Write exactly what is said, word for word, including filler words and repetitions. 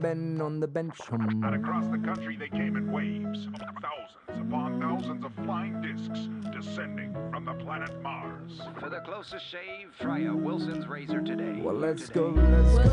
Ben on the bench. Hum. And across the country they came in waves, thousands upon thousands of flying discs descending from the planet Mars. For the closest shave, try a Wilson's razor today. Well, let's Today. go, let's Well,